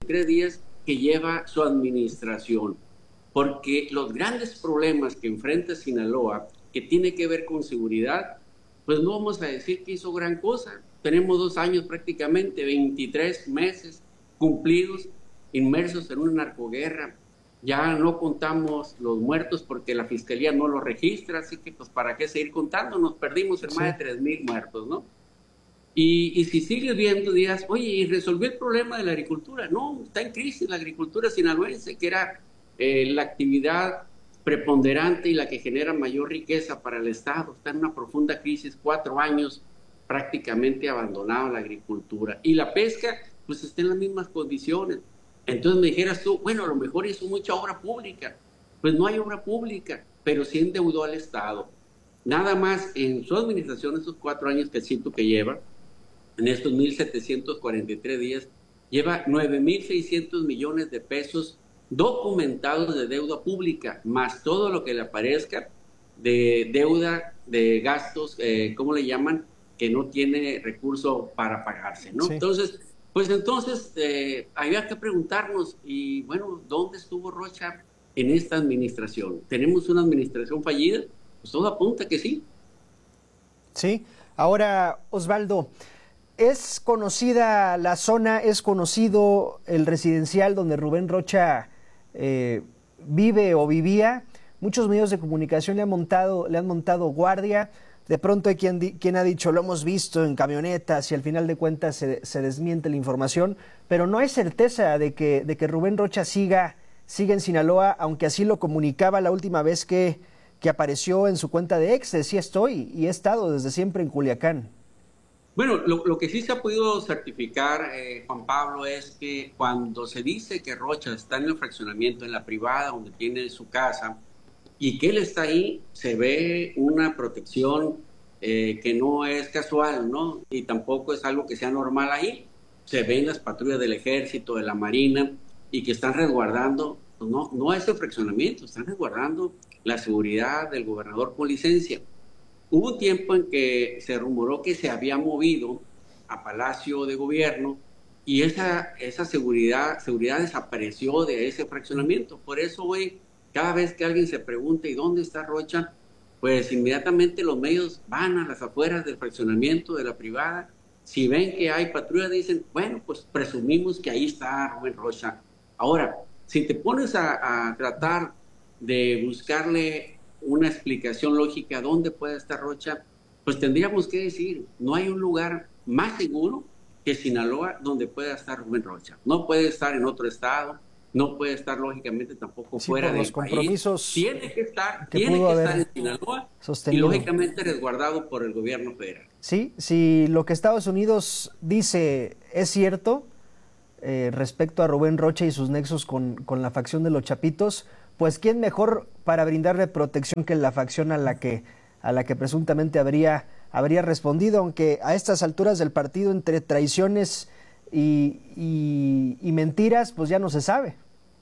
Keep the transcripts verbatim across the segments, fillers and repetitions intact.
tres días que lleva su administración, porque los grandes problemas que enfrenta Sinaloa, que tiene que ver con seguridad, pues no vamos a decir que hizo gran cosa. Tenemos dos años prácticamente, veintitrés meses cumplidos, inmersos en una narcoguerra. Ya no contamos los muertos porque la fiscalía no los registra, así que pues para qué seguir contando, nos perdimos en sí. Más de tres mil muertos, ¿no? Y, y si sigues viendo, dirás, oye, ¿y resolvió el problema de la agricultura? No, está en crisis la agricultura sinaloense, que era eh, la actividad preponderante y la que genera mayor riqueza para el Estado. Está en una profunda crisis, cuatro años prácticamente abandonada la agricultura. Y la pesca, pues está en las mismas condiciones. Entonces me dijeras tú, bueno, a lo mejor hizo mucha obra pública. Pues no hay obra pública, pero sí endeudó al Estado. Nada más en su administración, esos cuatro años que siento que lleva, en estos mil setecientos cuarenta y tres días, lleva nueve mil seiscientos millones de pesos documentados de deuda pública, más todo lo que le aparezca de deuda, de gastos, eh, ¿cómo le llaman? Que no tiene recurso para pagarse, ¿no? Sí. Entonces, pues entonces eh, había que preguntarnos, y bueno, ¿dónde estuvo Rocha en esta administración? ¿Tenemos una administración fallida? Pues todo apunta que sí. Sí. Ahora, Osvaldo, ¿es conocida la zona, es conocido el residencial donde Rubén Rocha eh, vive o vivía? Muchos medios de comunicación le han montado, le han montado guardia. De pronto hay quien, quien ha dicho, lo hemos visto en camionetas, y al final de cuentas se, se desmiente la información, pero no hay certeza de que, de que Rubén Rocha siga, siga en Sinaloa, aunque así lo comunicaba la última vez que, que apareció en su cuenta de X. Decía, estoy y he estado desde siempre en Culiacán. Bueno, lo, lo que sí se ha podido certificar, eh, Juan Pablo, es que cuando se dice que Rocha está en el fraccionamiento, en la privada, donde tiene su casa, y que él está ahí, se ve una protección eh, que no es casual, ¿no? Y tampoco es algo que sea normal ahí. Se ven las patrullas del Ejército, de la Marina, y que están resguardando, pues no, no ese fraccionamiento, están resguardando la seguridad del gobernador con licencia. Hubo un tiempo en que se rumoró que se había movido a Palacio de Gobierno, y esa, esa seguridad, seguridad desapareció de ese fraccionamiento. Por eso hoy, cada vez que alguien se pregunta ¿y dónde está Rocha?, pues inmediatamente los medios van a las afueras del fraccionamiento de la privada. Si ven que hay patrullas, dicen, bueno, pues presumimos que ahí está Rubén Rocha. Ahora, si te pones a, a tratar de buscarle una explicación lógica a dónde puede estar Rocha, pues tendríamos que decir, no hay un lugar más seguro que Sinaloa donde pueda estar Rubén Rocha. No puede estar en otro estado, no puede estar lógicamente tampoco sí, fuera del los compromisos país. Tiene que estar, que tiene pudo que haber estar en Sinaloa sostenido. Y lógicamente resguardado por el gobierno federal. Sí, si lo que Estados Unidos dice es cierto eh, respecto a Rubén Rocha y sus nexos con, con la facción de los Chapitos, pues quién mejor para brindarle protección que la facción a la que, a la que presuntamente habría, habría respondido, aunque a estas alturas del partido, entre traiciones y, y, y mentiras, pues ya no se sabe.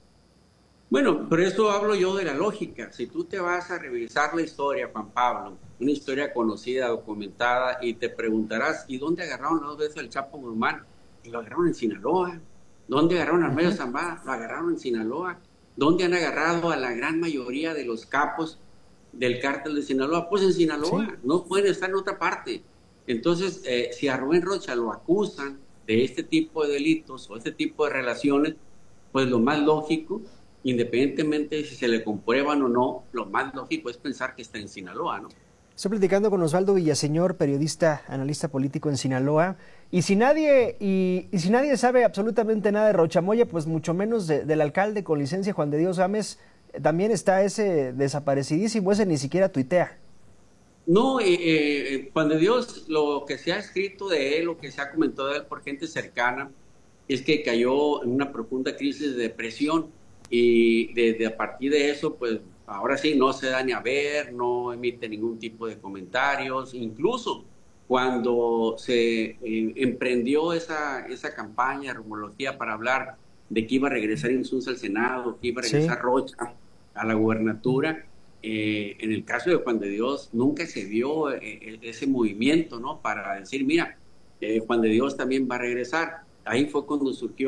Bueno, por eso hablo yo de la lógica. Si tú te vas a revisar la historia, Juan Pablo, una historia conocida, documentada, y te preguntarás, ¿y dónde agarraron dos veces al Chapo Guzmán? Y lo agarraron en Sinaloa. ¿Dónde agarraron a Armelio Zambada? Lo agarraron en Sinaloa. ¿Dónde han agarrado a la gran mayoría de los capos del cártel de Sinaloa? Pues en Sinaloa, sí. No pueden estar en otra parte. Entonces, eh, si a Rubén Rocha lo acusan de este tipo de delitos o este tipo de relaciones, pues lo más lógico, independientemente de si se le comprueban o no, lo más lógico es pensar que está en Sinaloa, ¿no? Estoy platicando con Osvaldo Villaseñor, periodista, analista político en Sinaloa, y si nadie y, y si nadie sabe absolutamente nada de Rochamoya, pues mucho menos de, del alcalde con licencia, Juan de Dios Gámez, también está ese desaparecidísimo, ese ni siquiera tuitea. No, eh, eh, Juan de Dios, lo que se ha escrito de él, lo que se ha comentado de él por gente cercana, es que cayó en una profunda crisis de depresión, y desde a partir de eso, pues ahora sí, no se da ni a ver, no emite ningún tipo de comentarios. Incluso cuando se eh, emprendió esa, esa campaña, rumorología, para hablar de que iba a regresar Insunza al Senado, que iba a regresar sí. Rocha a la gubernatura, eh, en el caso de Juan de Dios nunca se dio eh, ese movimiento, ¿no?, para decir, mira, eh, Juan de Dios también va a regresar. Ahí fue cuando surgió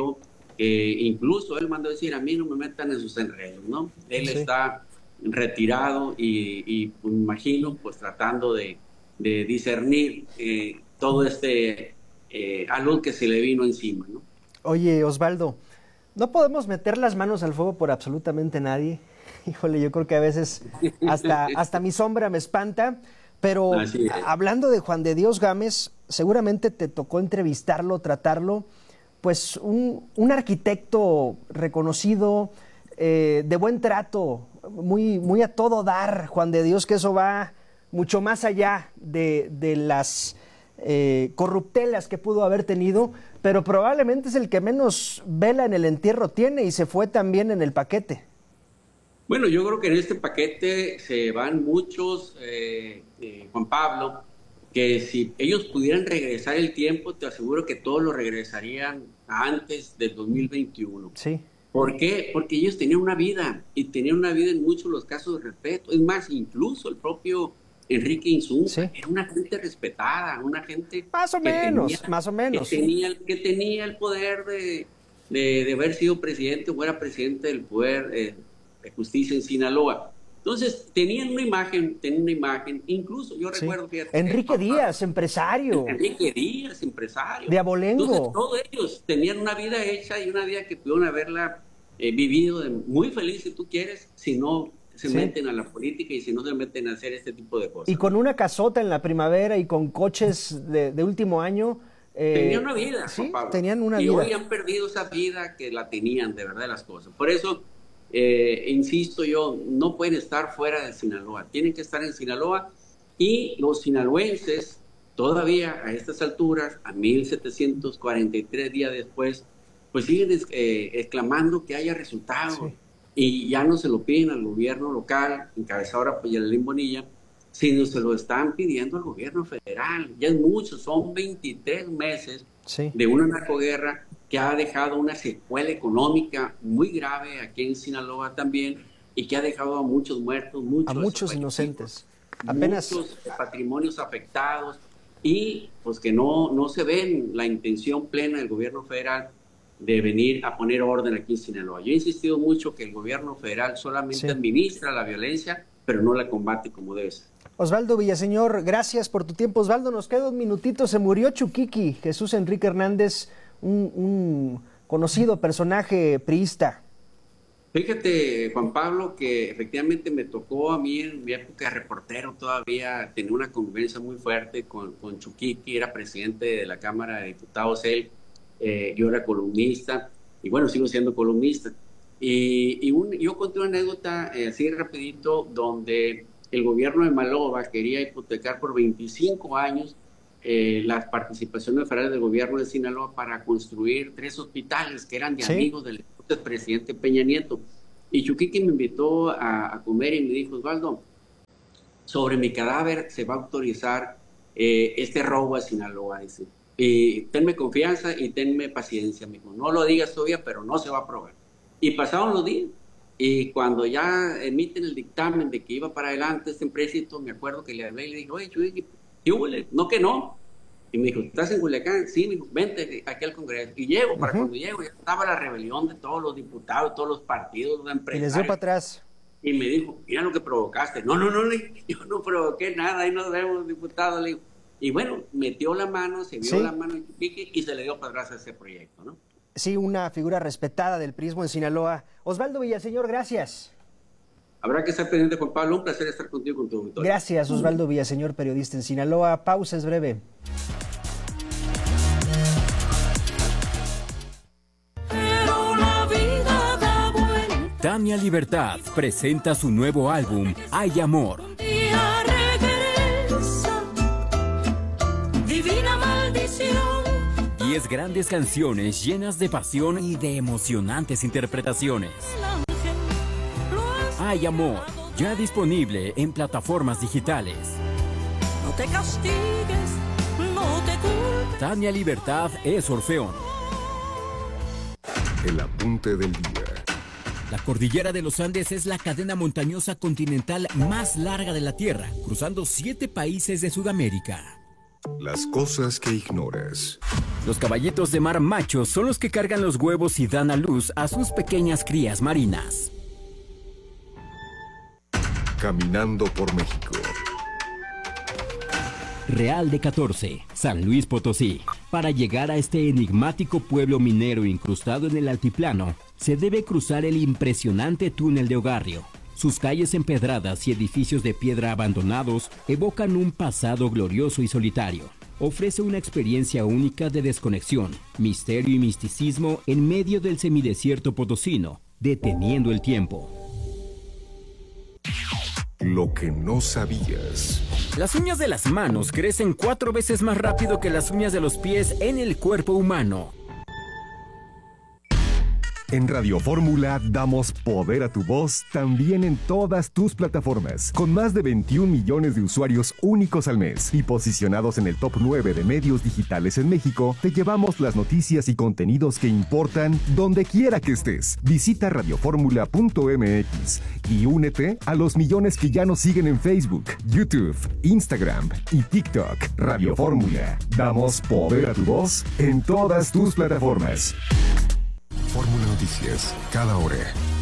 que incluso él mandó decir, a mí no me metan en sus enredos, ¿no? Él sí. está retirado y, y me imagino pues tratando de, de discernir eh, todo este eh, algo que se le vino encima, ¿no? Oye, Osvaldo, no podemos meter las manos al fuego por absolutamente nadie. Híjole, yo creo que a veces hasta, hasta mi sombra me espanta, pero hablando de Juan de Dios Gámez, seguramente te tocó entrevistarlo, tratarlo, pues un, un arquitecto reconocido, eh, de buen trato, muy, muy a todo dar, Juan de Dios, que eso va mucho más allá de, de las eh, corruptelas que pudo haber tenido, pero probablemente es el que menos vela en el entierro tiene y se fue también en el paquete. Bueno, yo creo que en este paquete se van muchos, eh, eh, Juan Pablo, que si ellos pudieran regresar el tiempo, te aseguro que todos lo regresarían antes del dos mil veintiuno. Sí. ¿Por qué? Porque ellos tenían una vida, y tenían una vida en muchos de los casos de respeto. Es más, incluso el propio Enrique Insunza sí. era una gente respetada, una gente... Más o menos, tenía, más o menos. Que tenía, que tenía el poder de, de, de haber sido presidente o era presidente del poder... Eh, de justicia en Sinaloa. Entonces, tenían una imagen, tenían una imagen, incluso yo sí. recuerdo que... Enrique Díaz, empresario. Enrique Díaz, empresario. De Abolengo. Entonces, todos ellos tenían una vida hecha y una vida que pudieron haberla eh, vivido de, muy feliz, si tú quieres, si no se sí. meten a la política y si no se meten a hacer este tipo de cosas. Y con una casota en la primavera y con coches de, de último año... Eh, tenían una vida, sí, Juan Pablo. tenían una y vida. Y hoy han perdido esa vida que la tenían, de verdad, las cosas. Por eso... Eh, insisto yo, no pueden estar fuera de Sinaloa, tienen que estar en Sinaloa y los sinaloenses todavía a estas alturas, a mil setecientos cuarenta y tres días después, pues siguen eh, exclamando que haya resultados sí. y ya no se lo piden al gobierno local, encabezado ahora por Yarelín Bonilla, sino se lo están pidiendo al gobierno federal. Ya es mucho, son veintitrés meses sí. de una narcoguerra que ha dejado una secuela económica muy grave aquí en Sinaloa también y que ha dejado a muchos muertos, muchos, a muchos inocentes, apenas muchos patrimonios afectados y pues que no, no se ven la intención plena del gobierno federal de venir a poner orden aquí en Sinaloa. Yo he insistido mucho que el gobierno federal solamente sí. administra la violencia, pero no la combate como debe ser. Osvaldo Villaseñor, gracias por tu tiempo. Osvaldo, nos queda un minutito. Se murió Chuquiqui, Jesús Enrique Hernández, un, un conocido personaje priista. Fíjate, Juan Pablo, que efectivamente me tocó a mí en mi época de reportero todavía tener una convivencia muy fuerte con, con Chuquiqui, era presidente de la Cámara de Diputados él, eh, yo era columnista, y bueno, sigo siendo columnista. Y, y un, yo conté una anécdota eh, así rapidito, donde el gobierno de Maloba quería hipotecar por veinticinco años eh, las participaciones federales del gobierno de Sinaloa para construir tres hospitales que eran de ¿sí? amigos del presidente Peña Nieto. Y Chuquiqui me invitó a, a comer y me dijo, Osvaldo, sobre mi cadáver se va a autorizar eh, este robo a Sinaloa. Dice. Y tenme confianza y tenme paciencia. Me dijo, no lo digas todavía, pero no se va a aprobar. Y pasaron los días. Y cuando ya emiten el dictamen de que iba para adelante este empréstito, me acuerdo que le hablé y le dije, oye, Chuquiqui, ¿qué hubo? No que no. Y me dijo, ¿estás en Culiacán? Sí, me dijo, vente aquí al Congreso. Y llego, para uh-huh. cuando llego, ya estaba la rebelión de todos los diputados, todos los partidos, los empresarios. Y les dio para atrás. Y me dijo, mira lo que provocaste. No, no, no, yo no provoqué nada, ahí nos vemos, diputados. Le digo. Y bueno, metió la mano, se vio ¿sí? la mano en Chuquiqui y se le dio para atrás a ese proyecto, ¿no? Sí, una figura respetada del priismo en Sinaloa. Osvaldo Villaseñor, gracias. Habrá que estar pendiente, Juan Pablo. Un placer estar contigo con tu auditorio. Gracias, Osvaldo Villaseñor, periodista en Sinaloa. Pausa, es breve. Tania Libertad presenta su nuevo álbum, Hay Amor. Divina maldición. Diez grandes canciones llenas de pasión y de emocionantes interpretaciones. Hay Amor, ya disponible en plataformas digitales. No te castigues, no te culpes. Tania Libertad es Orfeón. El apunte del día. La cordillera de los Andes es la cadena montañosa continental más larga de la Tierra, cruzando siete países de Sudamérica. Las cosas que ignoras. Los caballitos de mar machos son los que cargan los huevos y dan a luz a sus pequeñas crías marinas. Caminando por México. Real de catorce, San Luis Potosí. Para llegar a este enigmático pueblo minero incrustado en el altiplano, se debe cruzar el impresionante túnel de Ogarrio. Sus calles empedradas y edificios de piedra abandonados evocan un pasado glorioso y solitario. Ofrece una experiencia única de desconexión, misterio y misticismo en medio del semidesierto potosino, deteniendo el tiempo. Lo que no sabías. Las uñas de las manos crecen cuatro veces más rápido que las uñas de los pies en el cuerpo humano. En Radio Fórmula damos poder a tu voz también en todas tus plataformas, con más de veintiún millones de usuarios únicos al mes y posicionados en el top nueve de medios digitales en México. Te llevamos las noticias y contenidos que importan donde quiera que estés. Visita radioformula punto m x y únete a los millones que ya nos siguen en Facebook, YouTube, Instagram y TikTok. Radio Fórmula, damos poder a tu voz en todas tus plataformas. Fórmula Noticias, cada hora.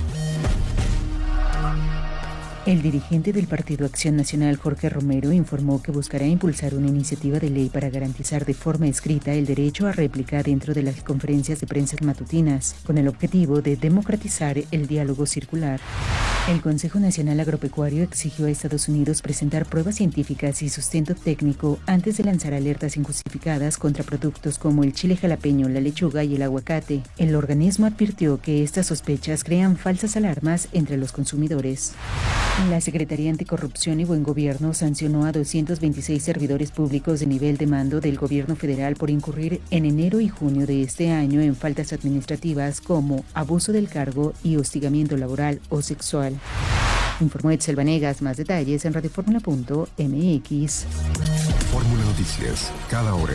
El dirigente del Partido Acción Nacional, Jorge Romero, informó que buscará impulsar una iniciativa de ley para garantizar de forma escrita el derecho a réplica dentro de las conferencias de prensa matutinas, con el objetivo de democratizar el diálogo circular. El Consejo Nacional Agropecuario exigió a Estados Unidos presentar pruebas científicas y sustento técnico antes de lanzar alertas injustificadas contra productos como el chile jalapeño, la lechuga y el aguacate. El organismo advirtió que estas sospechas crean falsas alarmas entre los consumidores. La Secretaría Anticorrupción y Buen Gobierno sancionó a doscientos veintiséis servidores públicos de nivel de mando del gobierno federal por incurrir en enero y junio de este año en faltas administrativas como abuso del cargo y hostigamiento laboral o sexual. Informó Edsel Vanegas. Más detalles en radioformula punto m x. Fórmula Noticias, cada hora.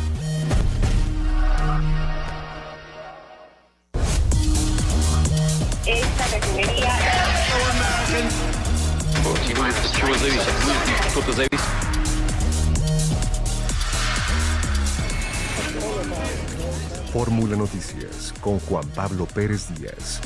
Esta refinería... Fórmula Noticias con Juan Pablo Pérez Díaz.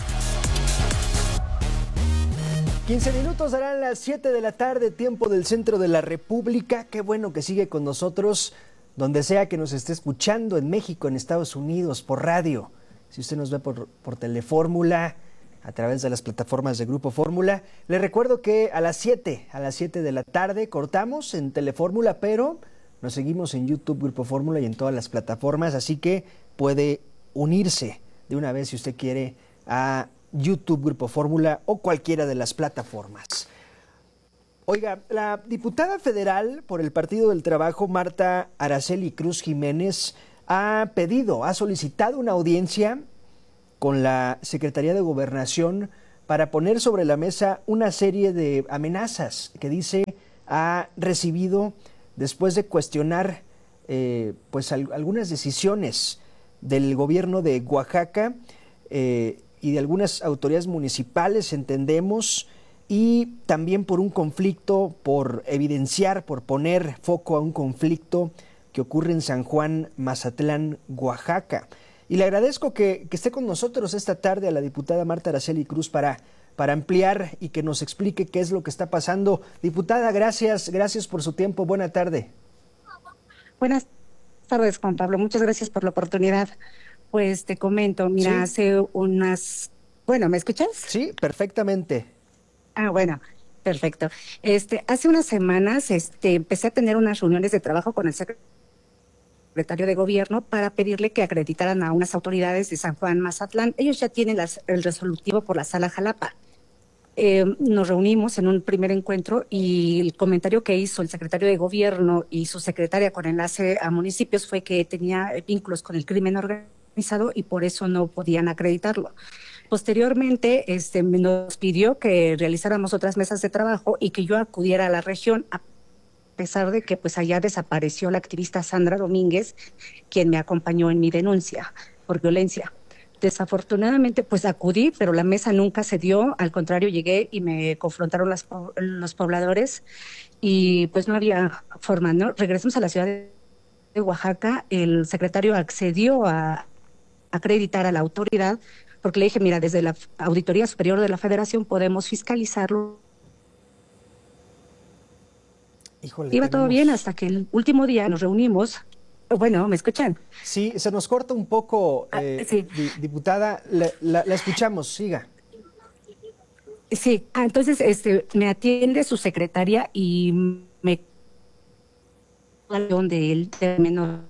quince minutos darán las siete de la tarde, tiempo del centro de la República. Qué bueno que sigue con nosotros, donde sea que nos esté escuchando, en México, en Estados Unidos, por radio. Si usted nos ve por, por Telefórmula, a través de las plataformas de Grupo Fórmula. Le recuerdo que a las siete, a las siete de la tarde cortamos en Telefórmula, pero nos seguimos en YouTube Grupo Fórmula y en todas las plataformas, así que puede unirse de una vez si usted quiere a YouTube Grupo Fórmula o cualquiera de las plataformas. Oiga, la diputada federal por el Partido del Trabajo, Marta Araceli Cruz Jiménez, ha pedido, ha solicitado una audiencia con la Secretaría de Gobernación para poner sobre la mesa una serie de amenazas que dice ha recibido después de cuestionar eh, pues al, algunas decisiones del gobierno de Oaxaca eh, y de algunas autoridades municipales, entendemos, y también por un conflicto, por evidenciar, por poner foco a un conflicto que ocurre en San Juan, Mazatlán, Oaxaca. Y le agradezco que, que esté con nosotros esta tarde a la diputada Marta Araceli Cruz para, para ampliar y que nos explique qué es lo que está pasando. Diputada, gracias, gracias por su tiempo. Buena tarde. Buenas tardes, Juan Pablo. Muchas gracias por la oportunidad. Pues te comento, mira, ¿sí? Hace unas... Bueno, ¿me escuchas? Sí, perfectamente. Ah, bueno, perfecto. Este, hace unas semanas este, empecé a tener unas reuniones de trabajo con el secretario secretario de Gobierno para pedirle que acreditaran a unas autoridades de San Juan Mazatlán. Ellos ya tienen las, el resolutivo por la Sala Jalapa. Eh, nos reunimos en un primer encuentro y el comentario que hizo el secretario de Gobierno y su secretaria con enlace a municipios fue que tenía vínculos con el crimen organizado y por eso no podían acreditarlo. Posteriormente, este, nos pidió que realizáramos otras mesas de trabajo y que yo acudiera a la región a A pesar de que pues allá desapareció la activista Sandra Domínguez, quien me acompañó en mi denuncia por violencia. Desafortunadamente pues acudí, pero la mesa nunca se dio, al contrario llegué y me confrontaron las, los pobladores y pues no había forma, ¿no? Regresamos a la Ciudad de de Oaxaca, el secretario accedió a acreditar a la autoridad, porque le dije, mira, desde la Auditoría Superior de la Federación podemos fiscalizarlo. Híjole, Iba tenemos... todo bien hasta que el último día nos reunimos. Bueno, ¿me escuchan? Sí, se nos corta un poco, eh, ah, sí. di, diputada, la, la, la escuchamos, siga. Sí, ah, entonces este, me atiende su secretaria y me de él menos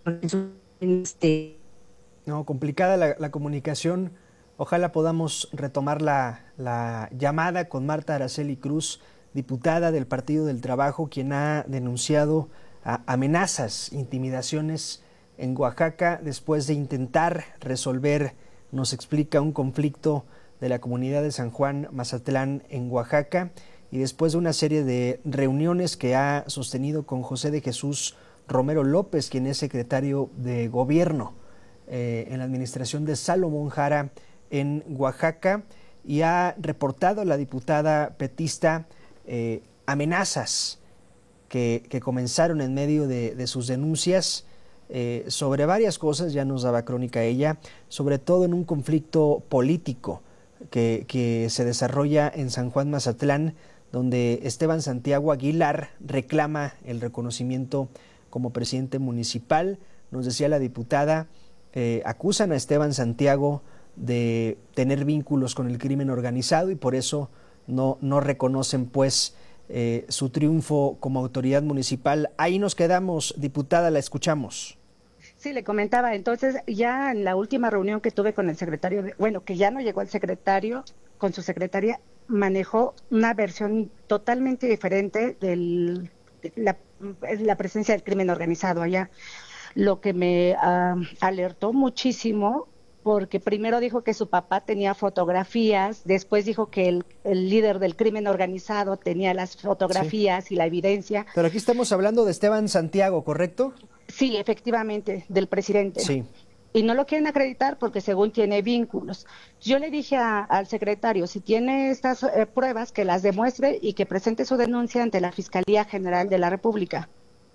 este no, complicada la, la comunicación. Ojalá podamos retomar la, la llamada con Marta Araceli Cruz, diputada del Partido del Trabajo, quien ha denunciado a amenazas, intimidaciones en Oaxaca después de intentar resolver, nos explica, un conflicto de la comunidad de San Juan Mazatlán en Oaxaca, y después de una serie de reuniones que ha sostenido con José de Jesús Romero López, quien es secretario de Gobierno eh, en la administración de Salomón Jara en Oaxaca, y ha reportado a la diputada petista eh, amenazas que, que comenzaron en medio de, de sus denuncias eh, sobre varias cosas, ya nos daba crónica ella, sobre todo en un conflicto político que, que se desarrolla en San Juan Mazatlán, donde Esteban Santiago Aguilar reclama el reconocimiento como presidente municipal. Nos decía la diputada, eh, acusan a Esteban Santiago de tener vínculos con el crimen organizado y por eso no, no reconocen pues eh, su triunfo como autoridad municipal. Ahí nos quedamos, diputada, la escuchamos. Sí, le comentaba, entonces ya en la última reunión que tuve con el secretario, de, bueno, que ya no llegó el secretario, con su secretaria, manejó una versión totalmente diferente de la, la presencia del crimen organizado allá, lo que me uh, alertó muchísimo, porque primero dijo que su papá tenía fotografías, después dijo que el, el líder del crimen organizado tenía las fotografías sí. y la evidencia. Pero aquí estamos hablando de Esteban Santiago, ¿correcto? Sí, efectivamente, del presidente. Sí. Y no lo quieren acreditar porque según tiene vínculos. Yo le dije a, al secretario, si tiene estas eh, pruebas, que las demuestre y que presente su denuncia ante la Fiscalía General de la República,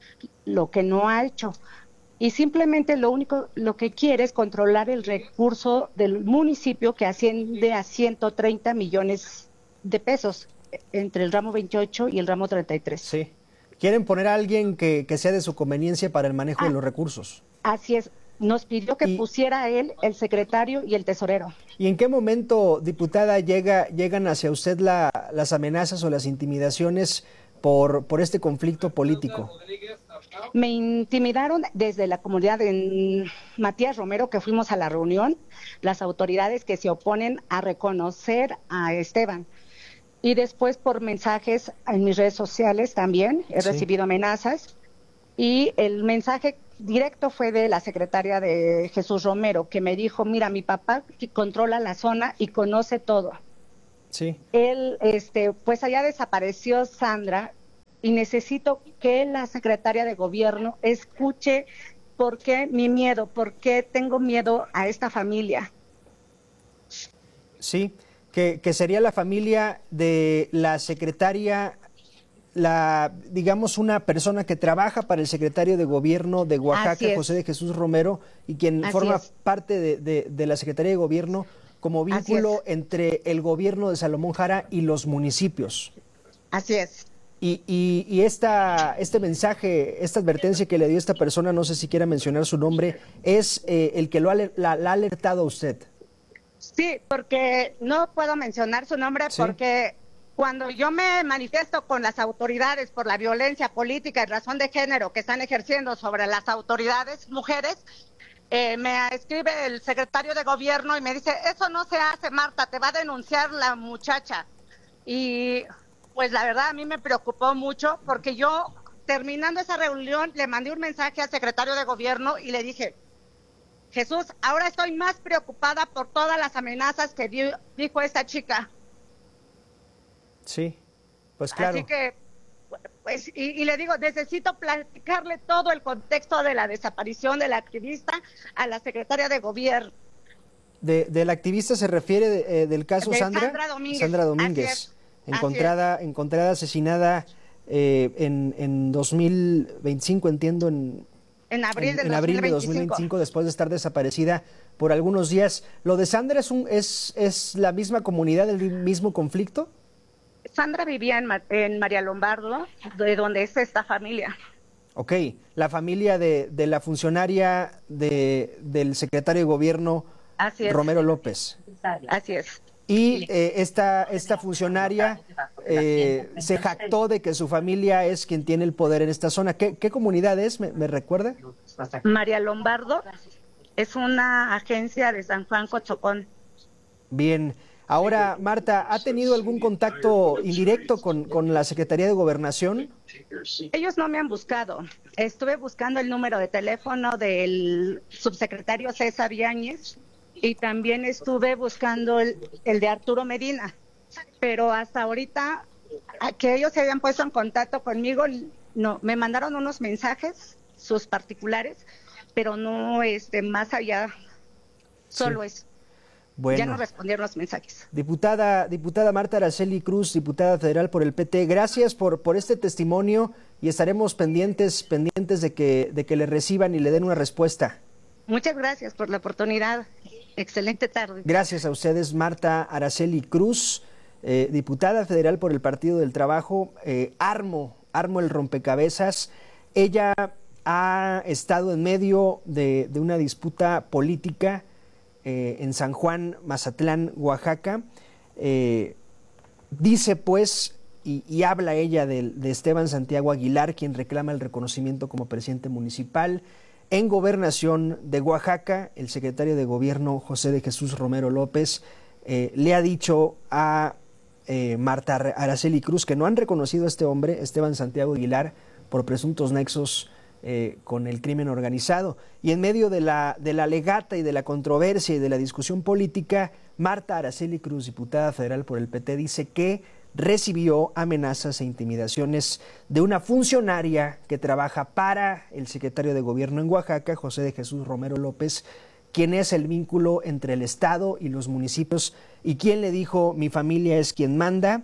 lo que no ha hecho. Y simplemente lo único, lo que quiere es controlar el recurso del municipio, que asciende a ciento treinta millones de pesos, entre el ramo veintiocho y el ramo treinta y tres. Sí. Quieren poner a alguien que, que sea de su conveniencia para el manejo ah, de los recursos. Así es. Nos pidió que y, pusiera a él, el secretario y el tesorero. ¿Y en qué momento, diputada, llega, llegan hacia usted la, las amenazas o las intimidaciones por, por este conflicto político? Me intimidaron desde la comunidad de Matías Romero, que fuimos a la reunión, las autoridades que se oponen a reconocer a Esteban. Y después por mensajes en mis redes sociales también he sí. recibido amenazas. Y el mensaje directo fue de la secretaria de Jesús Romero, que me dijo, mira, mi papá controla la zona y conoce todo. Sí. Él, este, pues allá desapareció Sandra y necesito que la secretaria de Gobierno escuche por qué mi miedo, por qué tengo miedo a esta familia. Sí, que, que sería la familia de la secretaria, la digamos una persona que trabaja para el secretario de Gobierno de Oaxaca, José de Jesús Romero, y quien Así forma es. parte de, de, de la Secretaría de Gobierno como vínculo entre el gobierno de Salomón Jara y los municipios. Así es. Y, y, y esta, este mensaje, esta advertencia que le dio esta persona, no sé si quiera mencionar su nombre, es eh, el que lo ha, la, la ha alertado a usted. Sí, porque no puedo mencionar su nombre ¿Sí? porque cuando yo me manifiesto con las autoridades por la violencia política y razón de género que están ejerciendo sobre las autoridades mujeres, eh, me escribe el secretario de Gobierno y me dice, eso no se hace, Marta, te va a denunciar la muchacha. Y pues la verdad a mí me preocupó mucho porque yo, terminando esa reunión, le mandé un mensaje al secretario de Gobierno y le dije, Jesús, ahora estoy más preocupada por todas las amenazas que dio, dijo esta chica. Sí, pues claro. Así que, pues, y, y le digo, necesito platicarle todo el contexto de la desaparición de la activista a la secretaria de Gobierno. ¿De, de la activista se refiere de, eh, del caso de Sandra? Sandra Domínguez. Sandra Domínguez, encontrada, encontrada asesinada eh, en, en dos mil veinticinco, entiendo, en, En abril, en, del en abril de dos mil dos mil veinticinco, después de estar desaparecida por algunos días. ¿Lo de Sandra es, un, es, es la misma comunidad, el mismo conflicto? Sandra vivía en, en María Lombardo, de donde es esta familia. Ok, la familia de, de la funcionaria de, del secretario de gobierno Así es. Romero López. Así es. Y eh, esta, esta funcionaria eh, se jactó de que su familia es quien tiene el poder en esta zona. ¿Qué, qué comunidad es? ¿Me, me recuerda? María Lombardo es una agencia de San Juan Cochocón. Bien. Ahora, Marta, ¿ha tenido algún contacto indirecto con, con la Secretaría de Gobernación? Ellos no me han buscado. Estuve buscando el número de teléfono del subsecretario César Yáñez y también estuve buscando el, el de Arturo Medina. Pero hasta ahorita, a que ellos se hayan puesto en contacto conmigo, no, me mandaron unos mensajes, sus particulares, pero no este, más allá, solo sí. Eso. Bueno, ya no respondieron los mensajes. Diputada, diputada Marta Araceli Cruz, diputada federal por el P T, gracias por, por este testimonio y estaremos pendientes, pendientes de que, de que le reciban y le den una respuesta. Muchas gracias por la oportunidad. Excelente tarde. Gracias a ustedes, Marta Araceli Cruz, eh, diputada federal por el Partido del Trabajo. Eh, armo, armo el rompecabezas. Ella ha estado en medio de, de una disputa política Eh, en San Juan, Mazatlán, Oaxaca. Eh, dice pues, y, y habla ella de, de Esteban Santiago Aguilar, quien reclama el reconocimiento como presidente municipal. En Gobernación de Oaxaca, el secretario de Gobierno, José de Jesús Romero López, eh, le ha dicho a eh, Marta Araceli Cruz que no han reconocido a este hombre, Esteban Santiago Aguilar, por presuntos nexos Eh, con el crimen organizado. Y en medio de la, de la legata y de la controversia y de la discusión política, Marta Araceli Cruz, diputada federal por el P T, dice que recibió amenazas e intimidaciones de una funcionaria que trabaja para el secretario de Gobierno en Oaxaca, José de Jesús Romero López, quien es el vínculo entre el Estado y los municipios y quien le dijo: mi familia es quien manda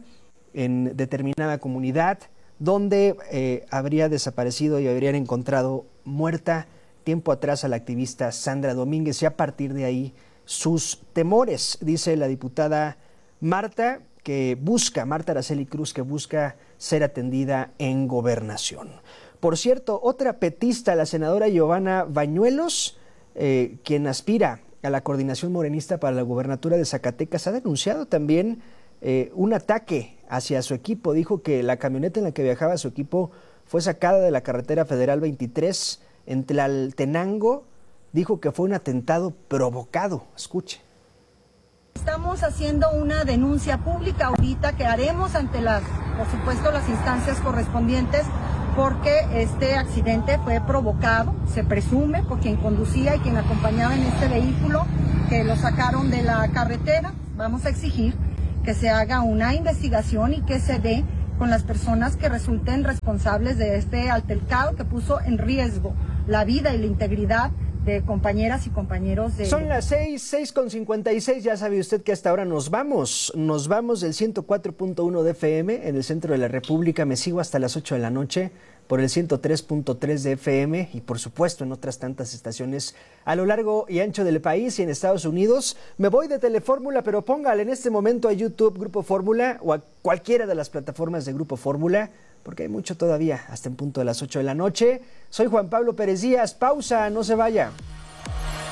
en determinada comunidad, donde eh, habría desaparecido y habrían encontrado muerta tiempo atrás a la activista Sandra Domínguez, y a partir de ahí sus temores. Dice la diputada Marta que busca, Marta Araceli Cruz, que busca ser atendida en Gobernación. Por cierto, otra petista, la senadora Giovanna Bañuelos, eh, quien aspira a la coordinación morenista para la gobernatura de Zacatecas, ha denunciado también eh, un ataque hacia su equipo. Dijo que la camioneta en la que viajaba su equipo fue sacada de la carretera federal veintitrés en Tlaltenango. Dijo que fue un atentado provocado. Escuche. Estamos haciendo una denuncia pública ahorita que haremos ante las, por supuesto, las instancias correspondientes, porque este accidente fue provocado, se presume, por quien conducía y quien acompañaba en este vehículo, que lo sacaron de la carretera. Vamos a exigir que se haga una investigación y que se dé con las personas que resulten responsables de este altercado que puso en riesgo la vida y la integridad de compañeras y compañeros de... Son las seis, seis con cincuenta y seis, ya sabe usted que hasta ahora nos vamos, nos vamos del ciento cuatro punto uno de F M en el centro de la República, me sigo hasta las ocho de la noche por el ciento tres punto tres de F M y por supuesto en otras tantas estaciones a lo largo y ancho del país y en Estados Unidos. Me voy de Telefórmula, pero póngale en este momento a YouTube Grupo Fórmula o a cualquiera de las plataformas de Grupo Fórmula, porque hay mucho todavía hasta en punto de las ocho de la noche. Soy Juan Pablo Pérez Díaz, pausa, no se vaya.